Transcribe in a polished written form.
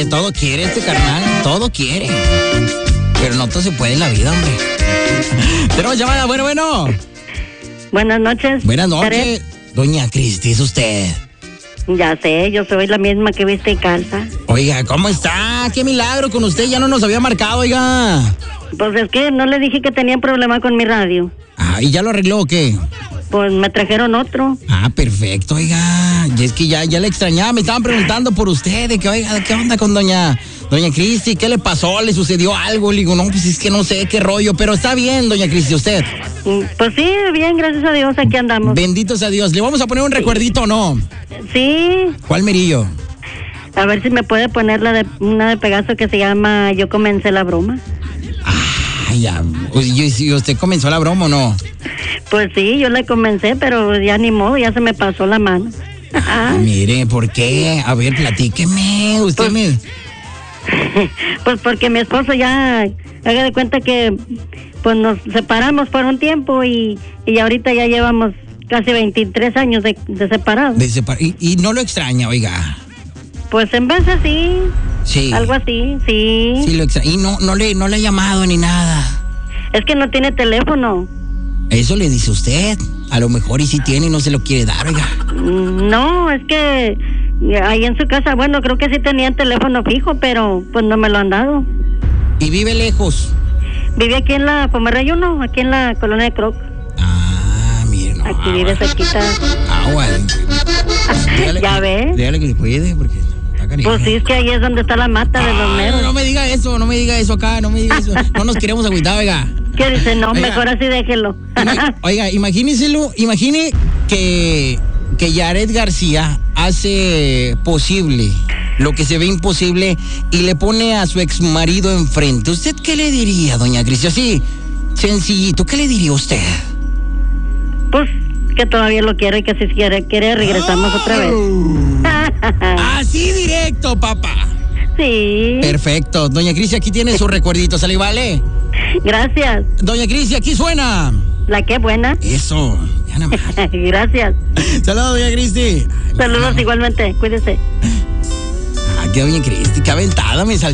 que todo quiere este carnal, todo quiere. Pero no todo se puede en la vida, hombre. Tenemos llamada, bueno. Buenas noches. Buenas noches. Doña Cristi, ¿es usted? Ya sé, yo soy la misma que viste y calza. Oiga, ¿cómo está? Qué milagro con usted, ya no nos había marcado, oiga. Pues es que no le dije que tenía problema con mi radio. Ah, ¿y ya lo arregló o qué? Pues me trajeron otro. Ah, perfecto, oiga. Y es que ya le extrañaba, me estaban preguntando por usted, de que, oiga, ¿qué onda con doña Cristi? ¿Qué le pasó? ¿Le sucedió algo? Le digo, no, pues es que no sé qué rollo, pero está bien, doña Cristi, ¿usted? Pues sí, bien, gracias a Dios, aquí andamos. Bendito sea Dios. ¿Le vamos a poner un recuerdito o no? Sí. ¿Cuál merillo? A ver si me puede poner una de Pegaso que se llama Yo comencé la broma. Ay, ya. ¿Y usted comenzó la broma o no? Pues sí, yo la comencé, pero ya ni modo, ya se me pasó la mano. Mire, ¿por qué? A ver, platíqueme. Usted me... Pues porque mi esposo ya, haga de cuenta que pues nos separamos por un tiempo y ahorita ya llevamos casi 23 años de separados. ¿Y no lo extraña, oiga? Pues en vez así, sí. Algo así, sí. Sí lo extraña. ¿Y no le ha llamado ni nada? Es que no tiene teléfono. Eso le dice usted. A lo mejor y si tiene y no se lo quiere dar, oiga. No, es que ahí en su casa, bueno, creo que sí tenían teléfono fijo, pero pues no me lo han dado. ¿Y vive lejos? Vive aquí en la Pomerrey 1, aquí en la colonia de Croc. Ah, mire, no. Aquí vive cerquita. Bueno. ¿Ya ve? Dígale que le cuide, porque... Pues sí, es que ahí es donde está la mata de los meros. No me diga eso acá, no me diga eso. No nos queremos agüitar, oiga. ¿Qué dice? No, oiga, mejor así déjelo. Oiga, imagine que Yaret García hace posible lo que se ve imposible y le pone a su exmarido enfrente. ¿Usted qué le diría, doña Cristi? Así, sencillito, ¿qué le diría usted? Pues que todavía lo quiere y que si quiere regresamos otra vez. Así directo, papá. Sí. Perfecto. Doña Cristi, aquí tiene su recuerdito, ¿sale, vale? Gracias. Doña Cristi, aquí suena. La que buena. Eso, ya nada más. Gracias. Saludos, doña Cristi. Saludos igualmente, cuídese. Ah, qué doña Cristi, qué aventada me salió.